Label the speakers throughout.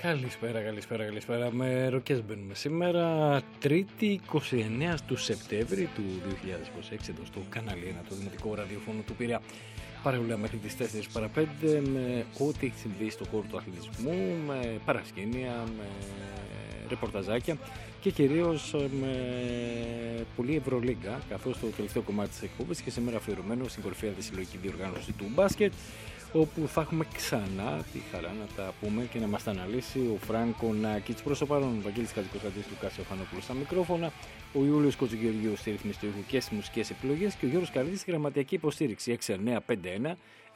Speaker 1: Καλησπέρα. Με ροκές μπαίνουμε σήμερα, Τρίτη 29 του Σεπτέμβρη του 2026, εδώ στο κανάλι 1, το δημοτικό ραδιοφώνο του Πειραιά. Παρεούλα μέχρι τις 4 παρα 5 με ό,τι έχει συμβεί στον χώρο του αθλητισμού, με παρασκήνια, με ρεπορταζάκια και κυρίως με πολλή Ευρωλίγκα, καθώς το τελευταίο κομμάτι της εκπομπής και σήμερα αφιερωμένο στην κορυφαία συλλογική διοργάνωση του μπάσκετ, όπου θα έχουμε ξανά τη χαρά να τα πούμε και να μας τα αναλύσει ο Φράνκο Νάκητς. Προς το παρόν, ο Βαγγέλης Χατζικοσταντής, Λουκάς Ιωφανόπουλος στα μικρόφωνα, ο Ιούλιος Κοτζουγεωργίου στη ρύθμιση του ήχου και στις μουσικές επιλογές και ο Γιώργος Καρδίτης στη γραμματιακή υποστήριξη 6951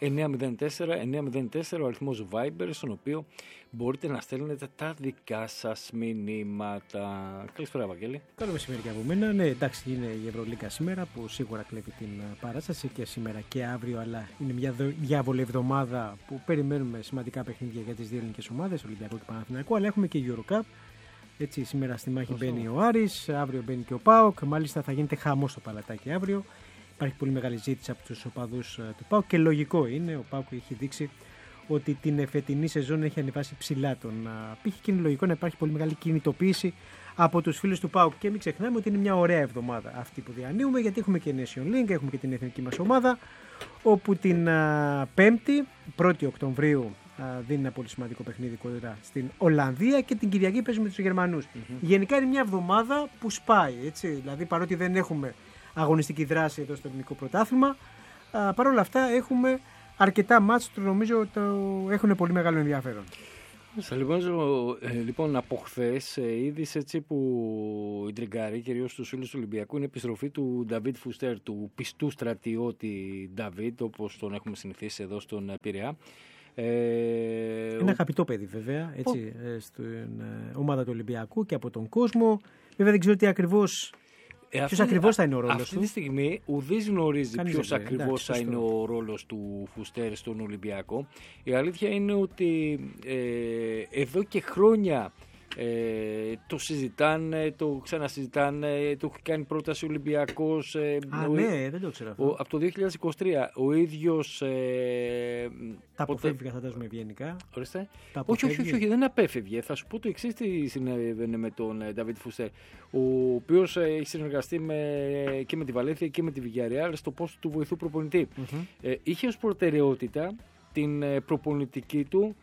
Speaker 1: 904 ο αριθμός Viber, στον οποίο μπορείτε να στέλνετε τα δικά σας μηνύματα. Καλησπέρα, Βαγγέλη.
Speaker 2: Καλό μεσημέρι και από μένα. Ναι, εντάξει, είναι η Ευρωλίγκα σήμερα που σίγουρα κλέβει την παράσταση και σήμερα και αύριο, αλλά είναι μια διάβολη εβδομάδα που περιμένουμε σημαντικά παιχνίδια για τις δύο ελληνικές ομάδες, Ολυμπιακό και Παναθηναϊκό, αλλά έχουμε και Eurocup. Έτσι, σήμερα στη μάχη μπαίνει ο Άρης, αύριο μπαίνει και ο ΠΑΟΚ. Μάλιστα θα γίνεται χαμός στο Παλατάκι αύριο. Υπάρχει πολύ μεγάλη ζήτηση από τους οπαδούς του ΠΑΟΚ και λογικό είναι. Ο ΠΑΟΚ έχει δείξει ότι την φετινή σεζόν έχει ανεβάσει ψηλά τον πύχη και είναι λογικό να υπάρχει πολύ μεγάλη κινητοποίηση από τους φίλους του ΠΑΟΚ. Και μην ξεχνάμε ότι είναι μια ωραία εβδομάδα αυτή που διανύουμε, γιατί έχουμε και Nation League, έχουμε και την εθνική μας ομάδα, όπου την 5η, 1η Οκτωβρίου, δίνει ένα πολύ σημαντικό παιχνίδι κοντά στην Ολλανδία και την Κυριακή παίζουμε τους Γερμανούς. Γενικά είναι μια εβδομάδα που σπάει, έτσι, δηλαδή παρότι δεν έχουμε αγωνιστική δράση εδώ στο ελληνικό πρωτάθλημα, παρ' όλα αυτά έχουμε αρκετά μάτς που νομίζω έχουν πολύ μεγάλο ενδιαφέρον.
Speaker 1: Λοιπόν, από χθες είδηση έτσι που ιντριγκάρει κυρίως στους φίλους του Ολυμπιακού είναι η επιστροφή του Νταβίτ Φουστέρ, του πιστού στρατιώτη Νταβίτ, όπως τον έχουμε συνηθίσει εδώ στον Πειραιά.
Speaker 2: Ένα αγαπητό παιδί βέβαια, έτσι, στην ομάδα του Ολυμπιακού και από τον κόσμο. Βέβαια δεν ξέρω τι ακριβώς. Ποιος ακριβώς θα είναι ο ρόλος του.
Speaker 1: Αυτή τη στιγμή ουδής γνωρίζει ποιος ακριβώς θα είναι ο ρόλος του Φουστέρ στον Ολυμπιακό. Η αλήθεια είναι ότι εδώ και χρόνια το συζητάνε, το ξανασυζητάνε, το έχει κάνει πρόταση ο Ολυμπιακός.
Speaker 2: Ναι, δεν το ξέρω αυτό.
Speaker 1: Από το 2023 ο ίδιος.
Speaker 2: Τα αποφεύγει, φαντάζομαι, ευγενικά.
Speaker 1: Ορίστε. Όχι, δεν απέφευγε. Θα σου πω το εξής τι συνέβαινε με τον Νταβίτ Φουστέρ, ο οποίος έχει συνεργαστεί και με τη Βαλένθια και με τη Villarreal στο πόστο του βοηθού προπονητή. Είχε ως προτεραιότητα την προπονητική του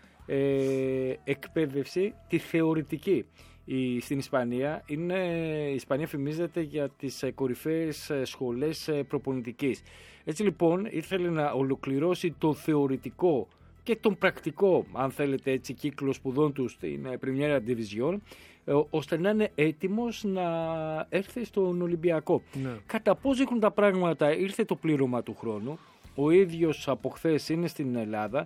Speaker 1: εκπαίδευση, τη θεωρητική. Στην Ισπανία η Ισπανία φημίζεται για τις κορυφαίες σχολές προπονητικής. Έτσι λοιπόν ήθελε να ολοκληρώσει το θεωρητικό και τον πρακτικό, αν θέλετε έτσι, κύκλο σπουδών του στην Primera Division, ώστε να είναι έτοιμος να έρθει στον Ολυμπιακό. Ναι. Κατά πώς έχουν τα πράγματα, ήρθε το πλήρωμα του χρόνου. Ο ίδιος από χθες είναι στην Ελλάδα,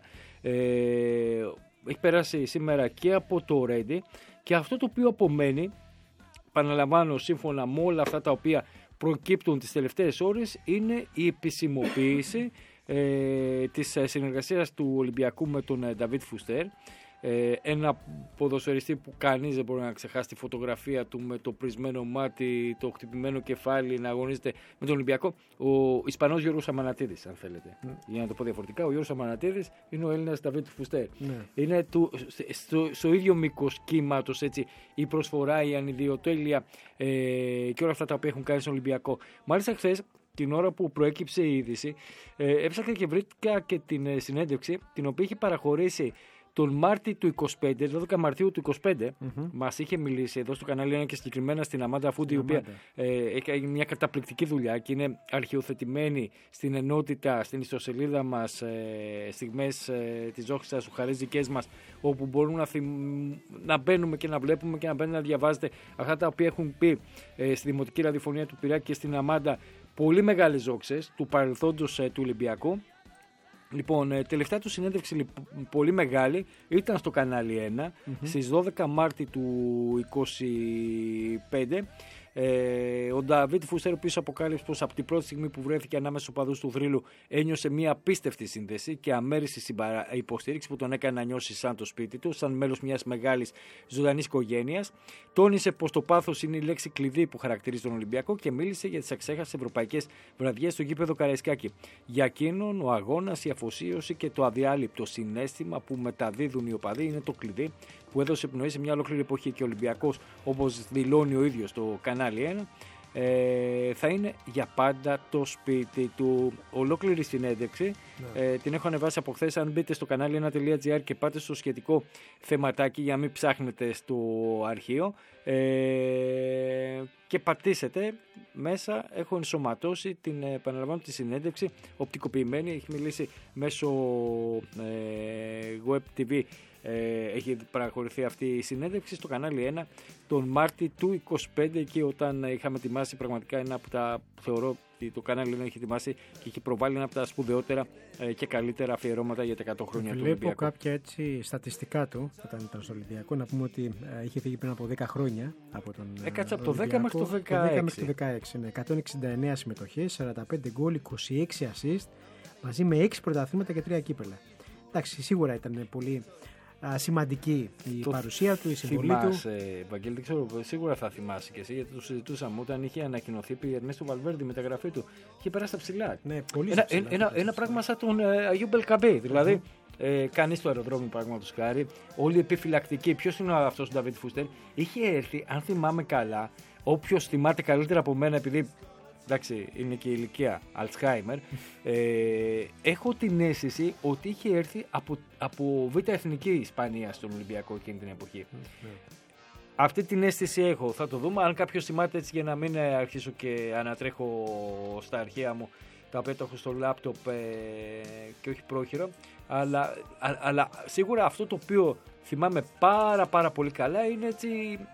Speaker 1: έχει περάσει σήμερα και από το Ρέντι, και αυτό το οποίο απομένει, επαναλαμβάνω, σύμφωνα με όλα αυτά τα οποία προκύπτουν τις τελευταίες ώρες, είναι η επισημοποίηση της συνεργασίας του Ολυμπιακού με τον Νταβίτ Φουστέρ. Ένα ποδοσφαιριστή που κανείς δεν μπορεί να ξεχάσει τη φωτογραφία του με το πρισμένο μάτι, το χτυπημένο κεφάλι, να αγωνίζεται με τον Ολυμπιακό. Ο Ισπανός Γιώργος Αμανατίδης, αν θέλετε. Για να το πω διαφορετικά, ο Γιώργος Αμανατίδης είναι ο Έλληνας Νταβίτ Φουστέρ. Είναι στο ίδιο μήκος κύματος, έτσι, η προσφορά, η ανιδιοτέλεια και όλα αυτά τα οποία έχουν κάνει στον Ολυμπιακό. Μάλιστα χθες, την ώρα που προέκυψε η είδηση, έψαχνα και βρήκα και την συνέντευξη την οποία είχε παραχωρήσει τον Μάρτιο του 25, 12 Μαρτίου του 25, μας είχε μιλήσει εδώ στο κανάλι 1 και συγκεκριμένα στην Αμάντα Φούντι, η οποία έχει κάνει μια καταπληκτική δουλειά και είναι αρχαιοθετημένη στην ενότητα, στην ιστοσελίδα μας, στιγμές της Ζόχης σας, χαρές δικές μας, όπου μπορούμε να μπαίνουμε και να βλέπουμε και να μπαίνετε να διαβάζετε αυτά τα οποία έχουν πει στη Δημοτική Ραδιοφωνία του Πειραιά και στην Αμάντα πολύ μεγάλες ζόξες του παρελθόντος του Ολυμπιακού. Λοιπόν, τελευταία του συνέντευξη πολύ μεγάλη ήταν στο κανάλι 1 στις 12 Μάρτη του 25. Ο Νταβίτ Φούστερ, ο οποίος αποκάλυψε πως από την πρώτη στιγμή που βρέθηκε ανάμεσα στους οπαδούς του θρύλου ένιωσε μια απίστευτη σύνδεση και αμέριστη υποστήριξη που τον έκανε να νιώσει σαν το σπίτι του, σαν μέλος μιας μεγάλης ζωντανής οικογένειας. Τόνισε πως το πάθος είναι η λέξη κλειδί που χαρακτηρίζει τον Ολυμπιακό και μίλησε για τις αξέχαστες ευρωπαϊκές βραδιές στο γήπεδο Καραϊσκάκη. Για εκείνον, ο αγώνας, η αφοσίωση και το αδιάλειπτο συναίσθημα που μεταδίδουν οι οπαδοί είναι το κλειδί που έδωσε πνοή σε μια ολόκληρη εποχή και ο Ολυμπιακός, όπως δηλώνει ο ίδιος στο κανάλι 1, θα είναι για πάντα το σπίτι του. Ολόκληρη συνέντευξη την έχω ανεβάσει από χθες. Αν μπείτε στο κανάλι 1.gr και πάτε στο σχετικό θεματάκι για να μην ψάχνετε στο αρχείο και πατήσετε μέσα, έχω ενσωματώσει την, επαναλαμβάνω, τη συνέντευξη οπτικοποιημένη. Έχει μιλήσει μέσω Web TV. Έχει παραχωρηθεί αυτή η συνέντευξη στο κανάλι 1 τον Μάρτι του 25, και όταν είχαμε ετοιμάσει πραγματικά ένα από τα, θεωρώ ότι το κανάλι 1 έχει ετοιμάσει και έχει προβάλει ένα από τα σπουδαιότερα και καλύτερα αφιερώματα για τα 100 χρόνια του Ολυμπιακού.
Speaker 2: Βλέπω κάποια έτσι στατιστικά του όταν ήταν στο Ολυμπιακό, να πούμε ότι είχε φύγει πριν από 10 χρόνια από τον
Speaker 1: Έκατσε από το 10 μέχρι το 16.
Speaker 2: 10 μέχρι το 16, ναι. 169 συμμετοχές, 45 γκολ, 26 assist, μαζί με 6 πρωταθλήματα και 3 κύπελα. Εντάξει, σίγουρα ήταν πολύ σημαντική η παρουσία του, η συμβολή του.
Speaker 1: Βαγγέλη, δεν ξέρω, σίγουρα θα θυμάσαι και εσύ, γιατί το συζητούσαμε όταν είχε ανακοινωθεί η Ερνέστο Βαλβέρντι, η μεταγραφή του. Είχε περάσει στα ψηλά.
Speaker 2: Ναι, πολύ
Speaker 1: ένα πράγμα σαν τον Αγίου Μπελκαμπέ. Δηλαδή, κανείς στο αεροδρόμιο, παραδείγματος χάρη, όλοι επιφυλακτικοί. Ποιος είναι αυτός ο Νταβίτ Φούστερ? Είχε έρθει, αν θυμάμαι καλά, όποιος θυμάται καλύτερα από μένα, επειδή εντάξει, είναι και η ηλικία, Αλτσχάιμερ, έχω την αίσθηση ότι είχε έρθει από Β' Εθνική Ισπανία στον Ολυμπιακό εκείνη την εποχή. Αυτή την αίσθηση έχω. Θα το δούμε. Αν κάποιος θυμάται, έτσι, για να μην αρχίσω και ανατρέχω στα αρχαία μου, τα οποία το έχω στο λάπτοπ και όχι πρόχειρο, αλλά σίγουρα αυτό το οποίο θυμάμαι πάρα πολύ καλά είναι έτσι,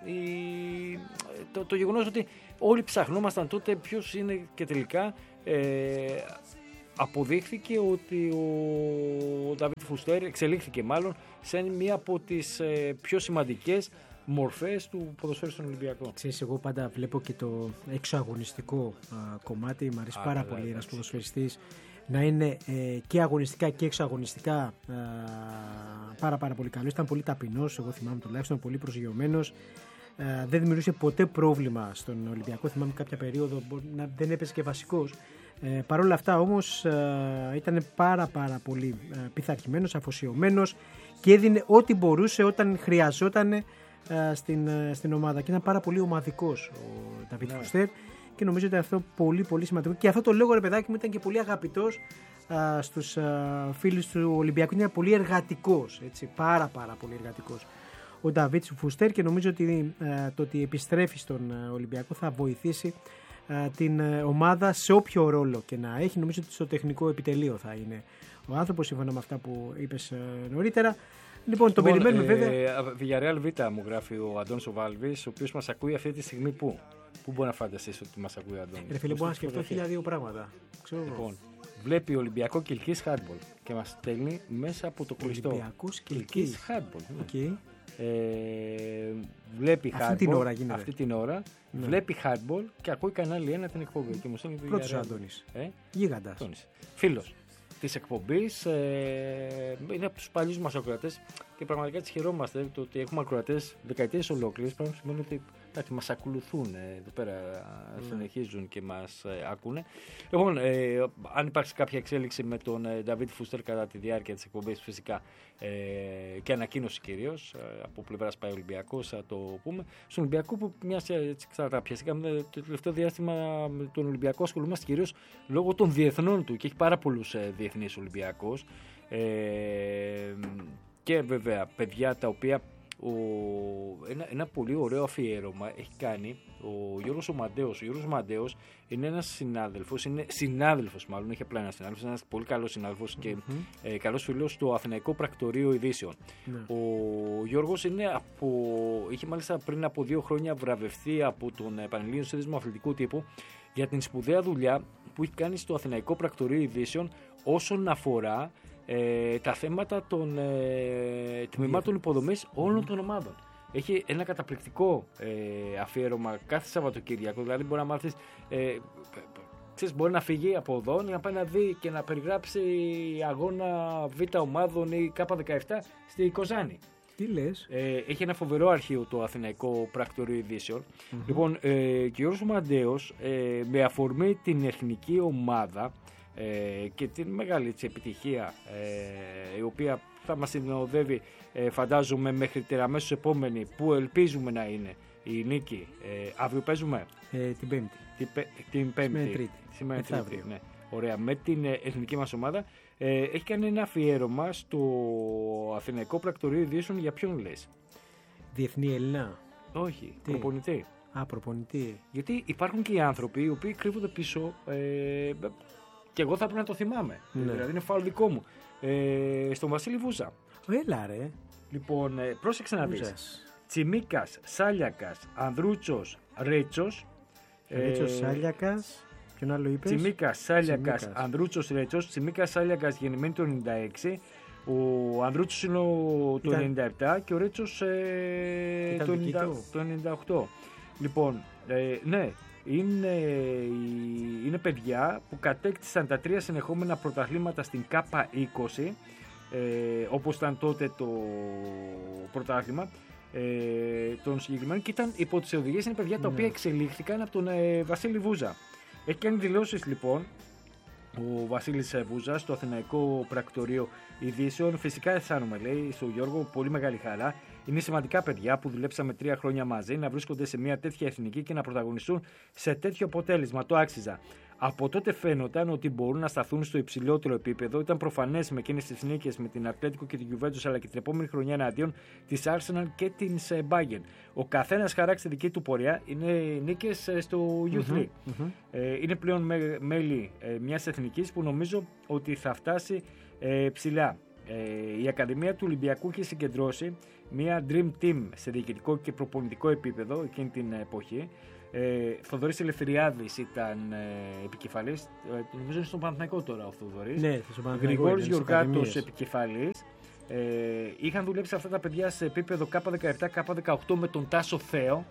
Speaker 1: το γεγονός ότι όλοι ψαχνόμασταν τότε ποιος είναι, και τελικά αποδείχθηκε ότι ο Νταβίτ Φουστέρ εξελίχθηκε μάλλον σε μία από τις πιο σημαντικές μορφές του ποδοσφαίρου στον Ολυμπιακό.
Speaker 2: Ξέρεις, εγώ πάντα βλέπω και το εξωαγωνιστικό κομμάτι. Μ' αρέσει πάρα πολύ ένας ποδοσφαιριστής να είναι και αγωνιστικά και εξωαγωνιστικά πάρα πολύ καλός. Ήταν πολύ ταπεινός, εγώ θυμάμαι τουλάχιστον, πολύ προσγειωμένος. Δεν δημιουργούσε ποτέ πρόβλημα στον Ολυμπιακό. Θυμάμαι κάποια περίοδο δεν έπαιζε και βασικός. Παρ' όλα αυτά όμως ήταν πάρα πολύ πειθαρχημένος, αφοσιωμένος και έδινε ό,τι μπορούσε όταν χρειαζόταν στην ομάδα. Και ήταν πάρα πολύ ομαδικός ο Νταβίτ Φουστέρ και νομίζω ότι αυτό πολύ σημαντικό. Και αυτό το λόγο, ρε παιδάκι μου, ήταν και πολύ αγαπητός στους φίλους του Ολυμπιακού. Είναι πολύ εργατικός, έτσι, πάρα πολύ εργατικός ο Νταβίτ Φουστέρ, και νομίζω ότι το ότι επιστρέφει στον Ολυμπιακό θα βοηθήσει την ομάδα σε όποιο ρόλο και να έχει. Νομίζω ότι στο τεχνικό επιτελείο θα είναι ο άνθρωπος, σύμφωνα με αυτά που είπες νωρίτερα. Λοιπόν, το περιμένουμε βέβαια.
Speaker 1: Villarreal Β μου γράφει ο Αντώνης Βάλβης, ο οποίος μας ακούει αυτή τη στιγμή πού μπορεί να φανταστείς ότι μας ακούει ο Αντώνης?
Speaker 2: Ρε φίλε, μπορώ να σκεφτώ 1002 πράγματα.
Speaker 1: Λοιπόν, βλέπει Ολυμπιακό Κιλκής Χάντμπολ και μας στέλνει μέσα από το κλειστό.
Speaker 2: Ολυμπιακός Κιλκής
Speaker 1: Χάντμπολ.
Speaker 2: Okay.
Speaker 1: Βλέπει hardball
Speaker 2: αυτή
Speaker 1: την ώρα, ναι. Βλέπει hardball και ακούει κανάλι 1 την εκπομπή. Και μου στέλνει
Speaker 2: πρώτος ο Αντώνης. Γίγαντας.
Speaker 1: Φίλος της εκπομπής, είναι από τους παλιούς μας ακροατές και πραγματικά τις χαιρόμαστε το ότι έχουμε ακροατές δεκαετίες ολόκληρες. Πράγμα που σημαίνει ότι μας ακολουθούν εδώ πέρα, συνεχίζουν και μας ακούνε. Λοιπόν, αν υπάρξει κάποια εξέλιξη με τον Νταβίτ Φουστέρ κατά τη διάρκεια της εκπομπής, φυσικά, και ανακοίνωση κυρίως από πλευράς ΠΑΕ Ολυμπιακός, θα το πούμε. Στον Ολυμπιακό, που μοιάζει έτσι πιαστήκαμε το τελευταίο διάστημα με τον Ολυμπιακό, ασχολούμαστε κυρίως λόγω των διεθνών του και έχει πάρα πολλούς διεθνείς Ολυμπιακός. Και βέβαια παιδιά τα οποία ένα πολύ ωραίο αφιέρωμα έχει κάνει ο Γιώργος Μαντέος. Ο Γιώργος Μαντέος είναι ένας συνάδελφος, μάλλον, έχει απλά ένας συνάδελφος, ένας πολύ καλός συνάδελφος και καλός φίλος στο Αθηναϊκό Πρακτορείο Ειδήσεων. Ο Γιώργος είχε μάλιστα πριν από 2 χρόνια βραβευτεί από τον Πανελλήνιο Σύνδεσμο Αθλητικού Τύπου για την σπουδαία δουλειά που έχει κάνει στο Αθηναϊκό Πρακτορείο Ειδήσεων όσον αφορά τα θέματα των τμήματων υποδομής όλων των ομάδων. έχει ένα καταπληκτικό αφιέρωμα κάθε Σαββατοκύριακο. Δηλαδή μπορεί να μάθεις, μπορεί να φύγει από εδώ, να πάει να δει και να περιγράψει αγώνα Β' ομάδων ή K17 στη Κοζάνη.
Speaker 2: Τι λες?
Speaker 1: Έχει ένα φοβερό αρχείο το Αθηναϊκό Πρακτορείο Ειδήσεων. Λοιπόν, και ο Γιώργος Μαντέος, με αφορμή την εθνική ομάδα και την μεγάλη επιτυχία, η οποία θα μας συνοδεύει, φαντάζομαι, μέχρι την αμέσως επόμενη, που ελπίζουμε να είναι η νίκη. Αύριο παίζουμε.
Speaker 2: Την Πέμπτη.
Speaker 1: Την Πέμπτη.
Speaker 2: Σήμερα Τρίτη.
Speaker 1: Ναι. Ωραία, με την εθνική μας ομάδα. Έχει κάνει ένα αφιέρωμα στο Αθηναϊκό Πρακτορείο Ειδήσεων. Για ποιον λες?
Speaker 2: Διεθνή Έλληνα.
Speaker 1: Όχι, προπονητή.
Speaker 2: Προπονητή.
Speaker 1: Γιατί υπάρχουν και οι άνθρωποι οι οποίοι κρύβονται πίσω, και εγώ θα πρέπει να το θυμάμαι.
Speaker 2: Ναι.
Speaker 1: Δηλαδή είναι φάουλ δικό μου. Στον Βασίλη Βούζα.
Speaker 2: Έλα ρε.
Speaker 1: Λοιπόν, πρόσεξε να δεις. Τσιμίκας, Σάλιακας, Ανδρούτσος, Ρέτσος.
Speaker 2: Ρέτσος, Σάλιακας. Ποιον άλλο είπες?
Speaker 1: Τσιμίκας, Σάλιακας, Ανδρούτσος, Ρέτσος. Τσιμίκας, Σάλιακας γεννημένοι το 96. Ο Ανδρούτσος είναι το 97 και ο Ρέτσος το 98. Λοιπόν, ναι, είναι παιδιά που κατέκτησαν τα 3 συνεχόμενα πρωταθλήματα στην K20, όπως ήταν τότε το πρωτάθλημα των συγκεκριμένων, και ήταν υπό τις οδηγίες, είναι παιδιά τα οποία εξελίχθηκαν από τον Βασίλη Βούζα. Έχει κάνει δηλώσεις λοιπόν ο Βασίλης Βούζας στο Αθηναϊκό Πρακτορείο Ειδήσεων. Φυσικά αισθάνομαι, λέει, στον Γιώργο, πολύ μεγάλη χαρά. Είναι σημαντικά παιδιά που δουλέψαμε 3 χρόνια μαζί να βρίσκονται σε μια τέτοια εθνική και να πρωταγωνιστούν σε τέτοιο αποτέλεσμα. Το άξιζα. Από τότε φαίνονταν ότι μπορούν να σταθούν στο υψηλότερο επίπεδο. Ήταν προφανές με εκείνες τις νίκες με την Ατλέτικο και την Juventus, αλλά και την επόμενη χρονιά εναντίον της Arsenal και της Bayern. Ο καθένας χαράξει τη δική του πορεία. Είναι νίκες στο U3. Είναι πλέον μέλη μιας εθνικής που νομίζω ότι θα φτάσει ψηλά. Η Ακαδημία του Ολυμπιακού έχει συγκεντρώσει μια Dream Team σε διοικητικό και προπονητικό επίπεδο εκείνη την εποχή. Θοδωρής Ελευθεριάδης ήταν επικεφαλής. Νομίζω είναι στον Παναθηναϊκό τώρα ο Θοδωρής.
Speaker 2: Ναι,
Speaker 1: Γρηγόρης Γεωργάτος επικεφαλής. Είχαν δουλέψει αυτά τα παιδιά σε επίπεδο K17, K18 με τον Τάσο Θέο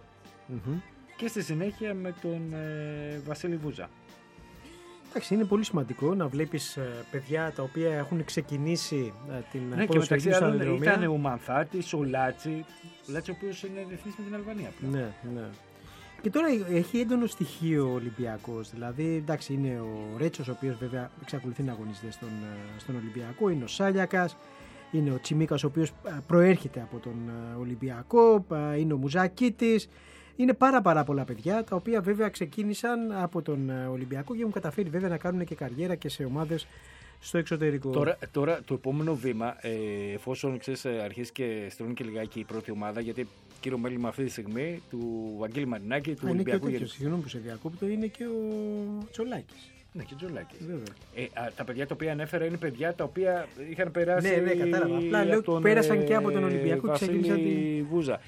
Speaker 1: και στη συνέχεια με τον Βασίλη Βούζα.
Speaker 2: Εντάξει, είναι πολύ σημαντικό να βλέπεις παιδιά τα οποία έχουν ξεκινήσει την
Speaker 1: ποδοσφαιρική σταδιοδρομία. Ήταν ο Μανθάτης, ο Λάτσι, ο οποίος είναι διεθνής με την Αλβανία πλέον.
Speaker 2: Ναι. Και τώρα έχει έντονο στοιχείο ο Ολυμπιακός. Δηλαδή, εντάξει, είναι ο Ρέτσος, ο οποίος βέβαια εξακολουθεί να αγωνίζεται στον Ολυμπιακό. Είναι ο Σάλιακας, είναι ο Τσιμίκας, ο οποίος προέρχεται από τον Ολυμπιακό. Είναι ο Μουζακίτης. Είναι πάρα πολλά παιδιά τα οποία βέβαια ξεκίνησαν από τον Ολυμπιακό και έχουν καταφέρει βέβαια να κάνουν και καριέρα και σε ομάδες στο εξωτερικό.
Speaker 1: Τώρα το επόμενο βήμα, εφόσον αρχίσει και στρώνει και λιγάκι η πρώτη ομάδα, γιατί κύριο μέλημα αυτή τη στιγμή του Βαγγέλη Μαρινάκη, του Ολυμπιακού.
Speaker 2: Συγγνώμη που σε διακόπτω, είναι και ο Τσολάκης.
Speaker 1: Ναι, και ο Τζολάκης. Τα παιδιά τα οποία ανέφερα είναι παιδιά τα οποία είχαν περάσει.
Speaker 2: Ναι, κατάλαβα. Απλά λέω πέρασαν και από τον Ολυμπιακό και ξεκίνησαν τη
Speaker 1: Βούζα.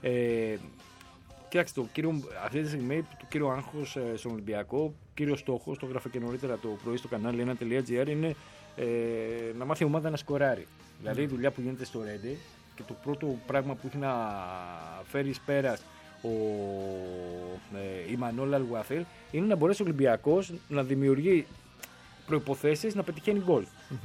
Speaker 1: Κοιτάξτε, αυτή τη στιγμή το κύριο άγχος στον Ολυμπιακό, κύριο στόχος, το έγραφε και νωρίτερα το πρωί στο κανάλι 1.gr, είναι να μάθει η ομάδα να σκοράρει. Δηλαδή η δουλειά που γίνεται στο Ρέντι και το πρώτο πράγμα που έχει να φέρει εις πέρας ο Ιμανόλ Αλγουαθίλ είναι να μπορέσει ο Ολυμπιακός να δημιουργεί προϋποθέσεις να πετυχαίνει γκολ.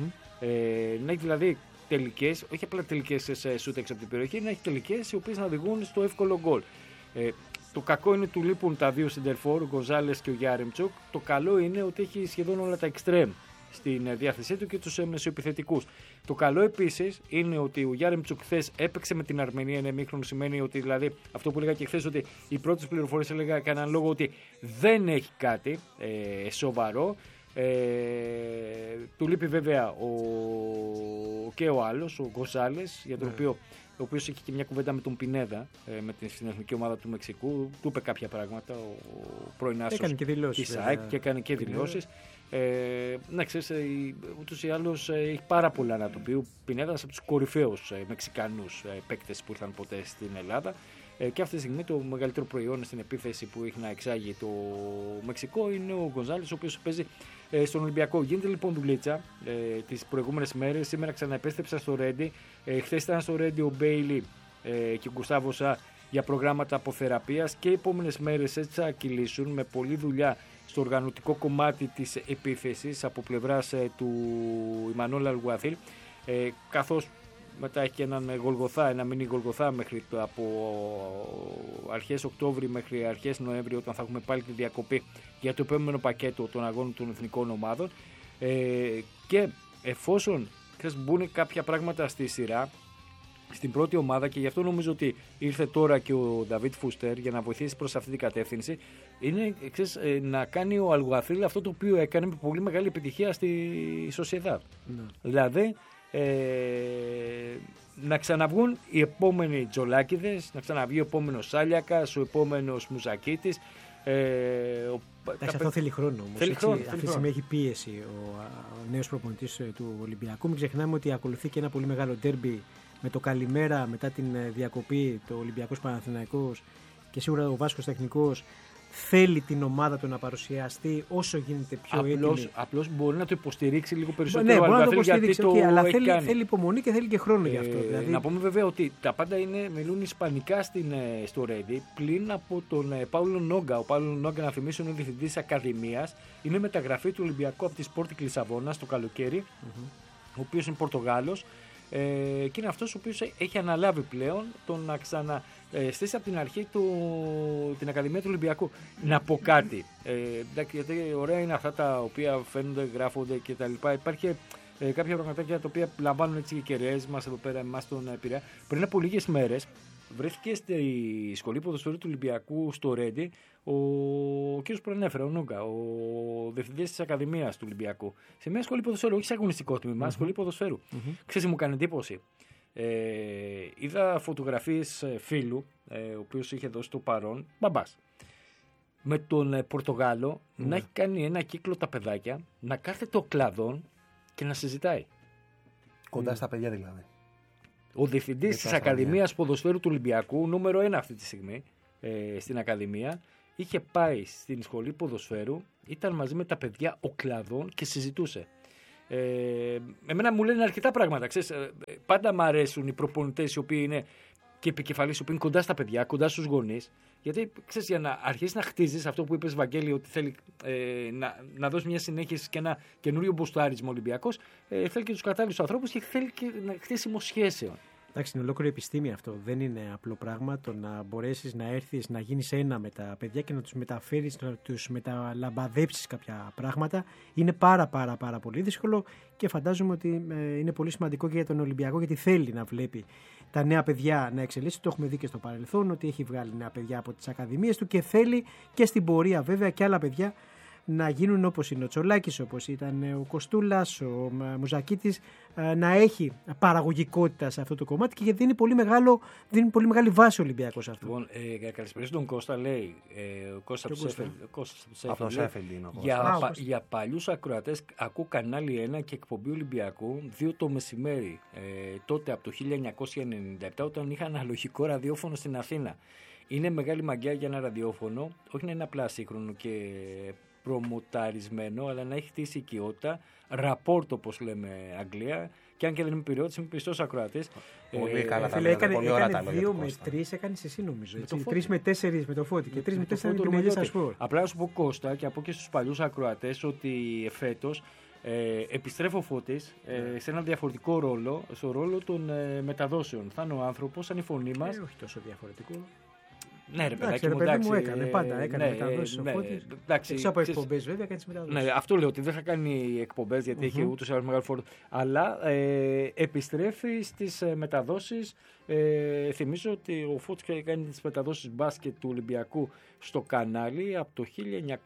Speaker 1: Να έχει δηλαδή τελικές, όχι απλά τελικές σε σούτ έξω από την περιοχή, να έχει τελικές οι οποίες να οδηγούν στο εύκολο γκολ. Το κακό είναι του λείπουν τα δύο σεντερφόρ, ο Γκοζάλες και ο Γιάρεμτσουκ. Το καλό είναι ότι έχει σχεδόν όλα τα εξτρέμ στην διάθεσή του και τους μεσοεπιθετικούς. Το καλό επίσης είναι ότι ο Γιάρεμτσουκ χθες έπαιξε με την Αρμενία ένα ημίχρονο. Σημαίνει ότι δηλαδή αυτό που έλεγα και χθες, ότι οι πρώτες πληροφορίες έλεγα κανέναν λόγο ότι δεν έχει κάτι σοβαρό. Του λείπει βέβαια και ο άλλος, ο Γκοζάλες, για τον οποίο, ο οποίος έχει και μια κουβέντα με τον Πινέδα, με την εθνική ομάδα του Μεξικού. Του είπε κάποια πράγματα ο πρώην άσος της ΑΕΚ και έκανε και δηλώσεις. Να ξέρεις, ούτως ή άλλως έχει πάρα πολλά να το πει. Ο Πινέδας από τους κορυφαίους Μεξικανούς παίκτες που ήρθαν ποτέ στην Ελλάδα. Και αυτή τη στιγμή το μεγαλύτερο προϊόν στην επίθεση που έχει να εξάγει το Μεξικό είναι ο Γκονζάλες, ο οποίος παίζει στον Ολυμπιακό. Γίνεται λοιπόν δουλίτσα τις προηγούμενες μέρες. Σήμερα ξαναεπέστρεψα στο Ρέντι. Χθες ήταν στο Ρέντι ο Μπέιλι και ο Γκουστάβο Σα για προγράμματα αποθεραπείας και οι επόμενες μέρες έτσι θα κυλήσουν με πολλή δουλειά στο οργανωτικό κομμάτι της επίθεσης από πλευράς του Ιμανόλ Αλγουαθίλ, καθώς μετά έχει και έναν Γολγοθά, ένα μίνι Γολγοθά μέχρι από αρχές Οκτώβρη μέχρι αρχές Νοέμβρη, όταν θα έχουμε πάλι τη διακοπή για το επόμενο πακέτο των αγώνων των εθνικών ομάδων, και εφόσον μπουν κάποια πράγματα στη σειρά στην πρώτη ομάδα, και γι' αυτό νομίζω ότι ήρθε τώρα και ο Νταβίτ Φούστερ για να βοηθήσει προς αυτή την κατεύθυνση, είναι να κάνει ο Αλγουαθίλ αυτό το οποίο έκανε με πολύ μεγάλη επιτυχία στη Σοσιεδάδ. Δηλαδή να ξαναβγούν οι επόμενοι Τζολάκηδες, να ξαναβγεί ο επόμενος Σάλιακας, ο επόμενος Μουζακίτης.
Speaker 2: Αυτό θέλει χρόνο όμως. Αυτή τη στιγμή έχει πίεση ο νέος προπονητής του Ολυμπιακού. Μην ξεχνάμε ότι ακολουθεί και ένα πολύ μεγάλο ντέρμπι με το καλημέρα μετά την διακοπή, το Ολυμπιακός Παναθηναϊκός, και σίγουρα ο Βάσκος Τεχνικός θέλει την ομάδα του να παρουσιαστεί όσο γίνεται πιο έτοιμη.
Speaker 1: Απλώς μπορεί να το υποστηρίξει λίγο περισσότερο.
Speaker 2: Ναι, μπορεί να το υποστηρίξει, αλλά θέλει υπομονή και θέλει και χρόνο γι' αυτό. Δηλαδή.
Speaker 1: Να πούμε βέβαια ότι τα πάντα μιλούν ισπανικά στο Ρέντι, πλην από τον Πάουλο Νόγκα. Ο Πάουλο Νόγκα, να θυμίσω, είναι ο διευθυντής της Ακαδημίας. Είναι μεταγραφή του Ολυμπιακού από τη Sporting Λισαβόνας το καλοκαίρι, ο οποίος είναι Πορτογάλος. Και είναι αυτός ο οποίος έχει αναλάβει πλέον το να ξαναστήσει από την αρχή την Ακαδημία του Ολυμπιακού. Να πω κάτι, γιατί ωραία είναι αυτά τα οποία φαίνονται, γράφονται κτλ. Υπάρχει κάποια πραγματάκια τα οποία λαμβάνουν έτσι οι κεραίες μας εδώ πέρα, εμάς στον Πειραιά. Πριν από λίγες μέρες βρέθηκε στη σχολή ποδοσφαίρου του Ολυμπιακού στο Ρέντι ο κ. που ανέφερα, ο Νόγκα, ο διευθυντής της Ακαδημίας του Ολυμπιακού, σε μια σχολή ποδοσφαίρου, όχι σε αγωνιστικό τμήμα, σχολή ποδοσφαίρου. Ξέρεις, μου κάνει εντύπωση. Είδα φωτογραφίες φίλου, ο οποίος είχε δώσει το παρόν, μπαμπάς, με τον Πορτογάλο να έχει κάνει ένα κύκλο τα παιδάκια, να κάθεται ο κλαδόν και να συζητάει.
Speaker 3: Κοντά στα παιδιά δηλαδή.
Speaker 1: Ο διευθυντής της Ακαδημίας Ποδοσφαίρου του Ολυμπιακού, νούμερο 1 αυτή τη στιγμή στην Ακαδημία, είχε πάει στην σχολή ποδοσφαίρου, ήταν μαζί με τα παιδιά ο κλαδόν και συζητούσε. Εμένα μου λένε αρκετά πράγματα. Ξέρεις, πάντα μου αρέσουν οι προπονητές οι οποίοι είναι και επικεφαλής, οι οποίοι είναι κοντά στα παιδιά, κοντά στους γονείς. Γιατί ξέρεις, για να αρχίσεις να χτίζεις αυτό που είπες, Βαγγέλη, ότι θέλει να δώσει μια συνέχιση και ένα καινούριο μποστάρισμα Ολυμπιακός, θέλει και τους κατάλληλους ανθρώπους και θέλει και ένα χτίσιμο σχέσεων.
Speaker 2: Εντάξει, είναι ολόκληρη επιστήμη αυτό. Δεν είναι απλό πράγμα το να μπορέσεις να έρθεις, να γίνεις ένα με τα παιδιά και να τους μεταφέρεις, να τους μεταλαμπαδέψεις κάποια πράγματα. Είναι πάρα πολύ δύσκολο και φαντάζομαι ότι είναι πολύ σημαντικό και για τον Ολυμπιακό, γιατί θέλει να βλέπει τα νέα παιδιά να εξελίσσονται. Το έχουμε δει και στο παρελθόν ότι έχει βγάλει νέα παιδιά από τις ακαδημίες του και θέλει και στην πορεία βέβαια και άλλα παιδιά να γίνουν όπως είναι ο Τσολάκης, όπως ήταν ο Κοστούλας, ο Μουζακίτης, να έχει παραγωγικότητα σε αυτό το κομμάτι, και γιατί δίνει πολύ μεγάλη βάση ο Ολυμπιακός αυτό.
Speaker 1: Λοιπόν, καλησπέρα στον Κώστα, λέει ο Κώστας από το Σέφελντ. Για παλιούς ακροατές, ακούω κανάλι 1 και εκπομπή Ολυμπιακού 2 το μεσημέρι, τότε από το 1997, όταν είχα αναλογικό ραδιόφωνο στην Αθήνα. Είναι μεγάλη μαγκιά για ένα ραδιόφωνο, όχι να είναι απλά σύγχρονο και προμοταρισμένο, αλλά να έχει χτίσει οικειότητα, ραπόρτ όπως λέμε Αγγλία, και αν και δεν είμαι πυριώτης, είμαι πιστός ακροατής.
Speaker 3: Πολύ καλά τα
Speaker 2: λέτε,
Speaker 3: πολύ ωραία τα
Speaker 2: λόγια. 2 με 3 έκανες εσύ νομίζω, 3 με 4 με το Φώτη και 3 με 4 με την Ελίσσα Σπορ.
Speaker 1: Απλά να σου πω, Κώστα, και από και στους παλιούς ακροατές, ότι φέτος επιστρέφω Φώτης σε ένα διαφορετικό ρόλο, στο ρόλο των μεταδόσεων. Θα είναι ο άνθρωπος, σαν η φωνή μας.
Speaker 2: Όχι τόσο διαφορετικό.
Speaker 1: Ναι, ρε παιδάκι μου,
Speaker 2: έκανε μεταδόσεις ο Φώτης. Έξω από εκπομπές βέβαια έκανε μεταδόσεις.
Speaker 1: Ναι, αυτό λέω, ότι δεν θα κάνει εκπομπές γιατί έχει ούτως ή άλλως μεγάλο φόρτο. Αλλά επιστρέφει στις μεταδόσεις. Θυμίζω ότι ο Φώτης είχε κάνει τις μεταδόσεις μπάσκετ του Ολυμπιακού στο κανάλι από το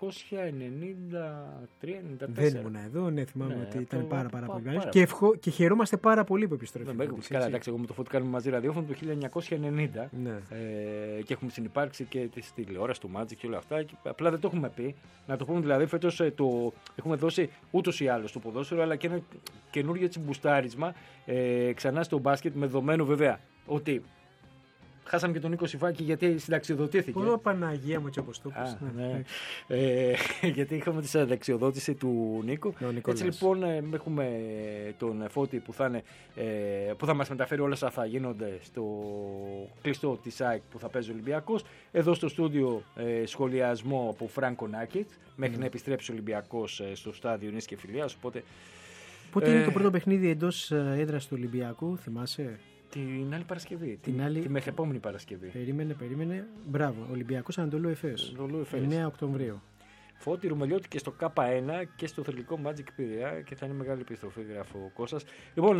Speaker 1: 1993-94.
Speaker 2: Δεν ήμουν εδώ, ναι, θυμάμαι ότι ήταν πάρα πολύ μεγάλο. Και χαιρόμαστε πάρα πολύ που επιστρέφει.
Speaker 1: Καλά, εντάξει, εγώ με το Φώτη κάνουμε μαζί ραδιόφωνο το 1990 και έχουμε συνυπάρξει και τη τηλεόραση του Magic και όλα αυτά. Απλά δεν το έχουμε πει. Να το πούμε δηλαδή, φέτος έχουμε δώσει ούτως ή άλλως το ποδόσφαιρο, αλλά και ένα καινούριο μπουστάρισμα ξανά στο μπάσκετ, με δεδομένο βέβαια ότι χάσαμε και τον Νίκο Σιφάκη γιατί συνταξιοδοτήθηκε.
Speaker 2: Πω, Παναγία μου, έτσι όπως το πες.
Speaker 1: Ναι. Γιατί είχαμε τη συνταξιοδότηση του Νίκου. Έτσι λοιπόν έχουμε τον Φώτη που θα μας μεταφέρει όλα όσα θα γίνονται στο κλειστό της ΑΕΚ που θα παίζει ο Ολυμπιακός. Εδώ στο στούντιο σχολιασμό από Φράνκο Νάκιτ μέχρι να επιστρέψει ο Ολυμπιακός στο στάδιο Νης και Φιλίας.
Speaker 2: Πότε είναι το πρώτο παιχνίδι εντός έδρας του Ολυμπιακού, θυμάσαι?
Speaker 1: Την άλλη Παρασκευή. Τη μεθεπόμενη Παρασκευή.
Speaker 2: Περίμενε. Μπράβο. Ολυμπιακός Ανατολού Εφές. 9 Οκτωβρίου.
Speaker 1: Φώτη Ρουμελιώτη και στο K1 και στο θρυλικό Magic Πειραιά και θα είναι μεγάλη επιστροφή, γράφει ο Κώστας. Λοιπόν,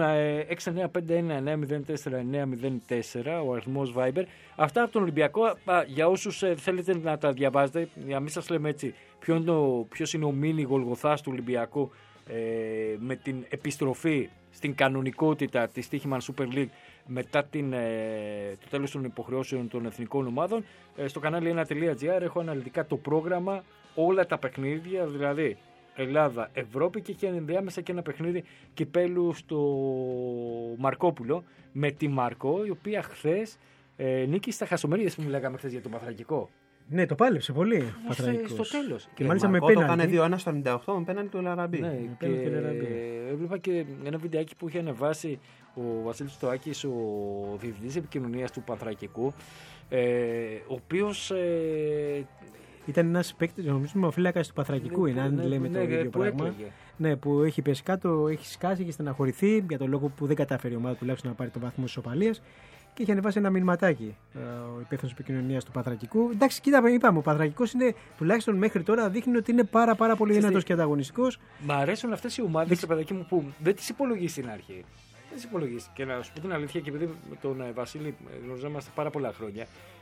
Speaker 1: 6951904 ο αριθμός Viber. Αυτά από τον Ολυμπιακό. Για όσους θέλετε να τα διαβάζετε, για να μην σας λέμε έτσι ποιος είναι ο μίνι Γολγοθάς του Ολυμπιακού με την επιστροφή στην κανονικότητα της Τύχημαν Super League μετά το τέλος των υποχρεώσεων των εθνικών ομάδων, στο κανάλι 1.gr έχω αναλυτικά το πρόγραμμα, όλα τα παιχνίδια, δηλαδή Ελλάδα, Ευρώπη, και έχει ενδιάμεσα και ένα παιχνίδι κυπέλου στο Μαρκόπουλο με τη Μαρκό, η οποία χθες νίκησε στα χασομέριδες που μιλάγαμε χθες για τον Παθρακικό.
Speaker 2: Ναι, το πάλεψε πολύ.
Speaker 1: Στο τέλος.
Speaker 2: Και μάλιστα με
Speaker 3: πέναλτι. Το έκανε 2-1 στο 98 με πέναλτι του Λαραμπή.
Speaker 1: Ναι, και έβλεπα και ένα βιντεάκι που είχε ανεβάσει ο Βασίλης Στοάκης, ο διευθυντής επικοινωνίας του Πανθρακικού, ο οποίος
Speaker 2: ήταν ένας παίκτης, νομίζω, ο φύλακας του Πανθρακικού, αν λέμε το ίδιο πράγμα. Ναι, που έχει πέσει κάτω, έχει σκάσει και στεναχωρηθεί για τον λόγο που δεν κατάφερε η ομάδα τουλάχιστον να πάρει τον βαθμό της ισοπαλίας. Και είχε ανεβάσει ένα μηνυματάκι ο υπεύθυνος επικοινωνίας του Πανθρακικού. Εντάξει, κοίτα, είπαμε, ο Πανθρακικός είναι τουλάχιστον μέχρι τώρα δείχνει ότι είναι πάρα πολύ δυνατός και ανταγωνιστικός.
Speaker 1: Μ' αρέσουν αυτές οι ομάδες, παιδάκι μου, που δεν τις υπολογίσει στην αρχή. Δεν τις υπολογίσει. Και να σου πω την αλήθεια, και επειδή με τον Βασίλη γνωριζόμαστε πάρα πολλά χρόνια.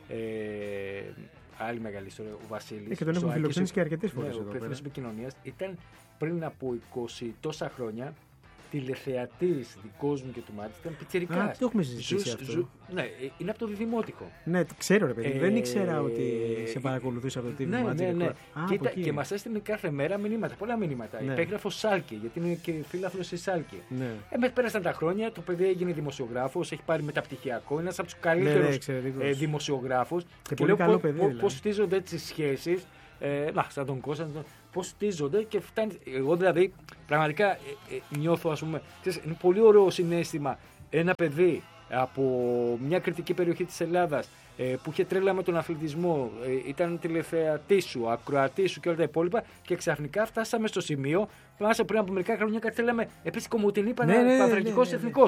Speaker 1: Άλλη μεγάλη ιστορία. Ο Βασίλης.
Speaker 2: Και τον έχουμε φιλοξενήσει και αρκετές φορές.
Speaker 1: Ο υπεύθυνος επικοινωνίας ήταν πριν από 20 τόσα χρόνια τηλεθεατής δικός μου και του Μάτης, ήταν πιτσιρικάς.
Speaker 2: Το έχουμε συζητήσει αυτό.
Speaker 1: Ναι, είναι από το Διδημότυχο.
Speaker 2: Ναι, ξέρω ρε παιδί, δεν ήξερα ότι σε παρακολουθούσα από το TV Μάτς.
Speaker 1: Ναι. Και μας έστειλε κάθε μέρα μηνύματα, πολλά μηνύματα. Ναι. Υπέγραφο Σάλκη, γιατί είναι και φίλαθλος της Σάλκη. Ναι. Πέρασαν τα χρόνια, το παιδί έγινε δημοσιογράφος, έχει πάρει μεταπτυχιακό, είναι ένας από τους καλύτερους δημοσιογράφους.
Speaker 2: Και λέω
Speaker 1: πώς χτίζονται έτσι σχέσεις. Σαν τον Κώστα, πώς στίζονται και φτάνει. Εγώ δηλαδή πραγματικά νιώθω, ας πούμε, είναι πολύ ωραίο συναίσθημα ένα παιδί από μια κριτική περιοχή της Ελλάδας που είχε τρέλα με τον αθλητισμό, ήταν τηλεθεατή σου, ακροατή σου και όλα τα υπόλοιπα, και ξαφνικά φτάσαμε στο σημείο που πριν από μερικά χρόνια κάτι θέλαμε επίσης Κομωτινή Παναθρακικός Εθνικός.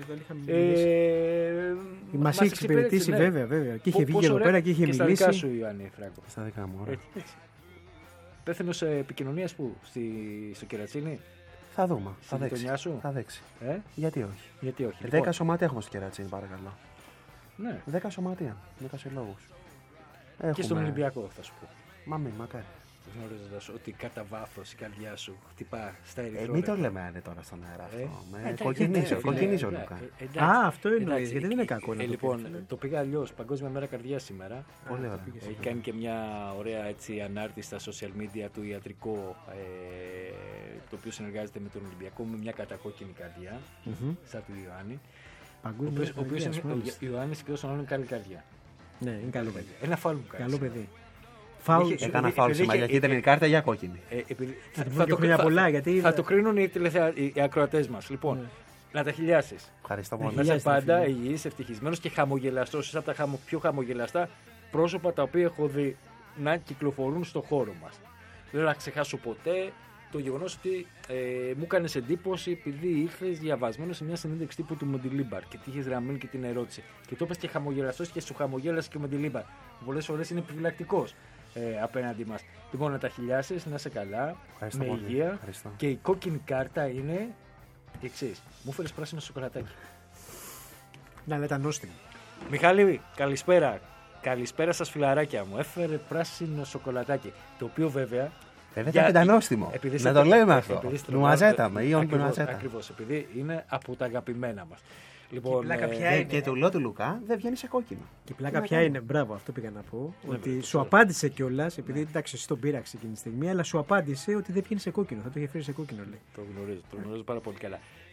Speaker 2: Μας έχει εξυπηρετήσει βέβαια. Και είχε βγει εδώ πέρα και είχε μιλήσει.
Speaker 1: Στα δικά σου, Ιωάννη Φράγκο.
Speaker 3: Στα δικά μου, ωραία.
Speaker 1: Υπεύθυνος επικοινωνίας που, στο Κερατσίνι.
Speaker 3: Θα δούμε.
Speaker 1: Θα
Speaker 3: δέξει. Γιατί όχι. 10 σωματεία έχουμε στο Κερατσίνι, παρακαλώ.
Speaker 1: Ναι.
Speaker 3: 10 σωματεία, 10 συλλόγους.
Speaker 1: Και στον Ολυμπιακό, θα σου πω.
Speaker 3: Μακάρι.
Speaker 1: Γνωρίζοντας ότι κατά βάθος η καρδιά σου χτυπά στα ερυθρόλεπτα.
Speaker 3: Μην το λέμε τώρα στον αέρα αυτό. Κοκκινίζω, Λουκά.
Speaker 2: Αυτό εννοείς, γιατί δεν είναι κακό.
Speaker 1: Λοιπόν, το πήγα αλλιώς. Παγκόσμια Μέρα Καρδιάς σήμερα.
Speaker 3: Πολύ ωραία.
Speaker 1: Έχει κάνει και μια ωραία ανάρτηση στα social media του ιατρικό, το οποίο συνεργάζεται με τον Ολυμπιακό, με μια κατακόκκινη καρδιά, σαν του Ιωάννη. Ο οποίος είναι Ιωάννης και όσον άλλο είναι καλή καρδιά.
Speaker 2: Ναι, είναι καλό παιδί.
Speaker 1: Ένα φάουλ μου κάνει.
Speaker 2: Καλό παιδί.
Speaker 3: Έκανα φάουλ σήμερα γιατί ήταν η κάρτα για κόκκινη.
Speaker 1: Θα το κρίνουν οι ακροατές μας. Λοιπόν, να τα χιλιάσεις.
Speaker 3: Ευχαριστώ πολύ.
Speaker 1: Να είσαι πάντα υγιής, ευτυχισμένος και χαμογελαστός. Είσαι από τα πιο χαμογελαστά πρόσωπα τα οποία έχω δει να κυκλοφορούν στο χώρο μας. Δεν θα ξεχάσω ποτέ το γεγονός ότι μου έκανες εντύπωση επειδή ήρθες διαβασμένο σε μια συνέντευξη τύπου του Μοντιλίμπαρ και τύχες γραμμένη και την ερώτηση. Και το είπες και χαμογελαστός και σου χαμογέλασε και ο Μοντιλίμπαρ. Πολλές φορές είναι επιφυλακτικός απέναντι μας. Λοιπόν, να τα χιλιάσεις, να είσαι καλά, με υγεία. Και η κόκκινη κάρτα είναι η εξής. Μου φέρεις πράσινο σοκολατάκι.
Speaker 2: Να λέτε νόστιμο.
Speaker 1: Μιχάλη, καλησπέρα. Καλησπέρα σας, φιλαράκια μου. Έφερε πράσινο σοκολατάκι. Το οποίο βέβαια.
Speaker 3: Δεν ήταν νόστιμο. Να το λέμε αυτό. Νουαζέτα με ή νουαζέτα.
Speaker 1: Ακριβώς, επειδή είναι από τα αγαπημένα μας.
Speaker 2: Λοιπόν,
Speaker 3: και το λέω του Λουκά δεν βγαίνει σε κόκκινο.
Speaker 2: Και η πλάκα ποια είναι, μπράβο, αυτό πήγα να πω. Ότι σου απάντησε κιόλας, επειδή εντάξει, εσύ τον πήραξε εκείνη τη στιγμή, αλλά σου απάντησε ότι δεν βγαίνει σε κόκκινο. Θα το είχε φέρει σε κόκκινο, λέει.
Speaker 1: Το γνωρίζω πάρα πολύ καλά.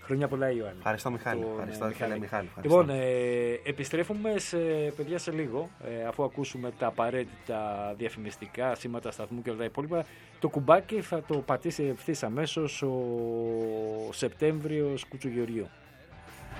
Speaker 1: Χρόνια πολλά, Ιωάννη.
Speaker 3: Ευχαριστώ, Μιχάλη. Μιχάλη.
Speaker 1: Λοιπόν, επιστρέφουμε παιδιά σε λίγο, αφού ακούσουμε τα απαραίτητα διαφημιστικά, σήματα σταθμού και όλα τα υπόλοιπα. Το κουμπάκι θα το πατήσει ευθύς αμέσως ο Σεπτέμβριος Κουτσουγεωργίου.